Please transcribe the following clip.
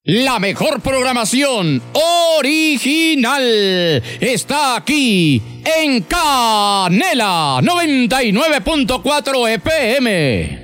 La mejor programación original está aquí en Canela 99.4 FM.